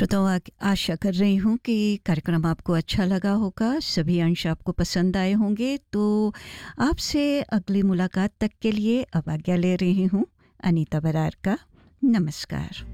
श्रोताओं, आशा कर रही हूँ कि कार्यक्रम आपको अच्छा लगा होगा, सभी अंश आपको पसंद आए होंगे। तो आपसे अगली मुलाकात तक के लिए अब आज्ञा ले रही हूँ। अनीता बरार का नमस्कार।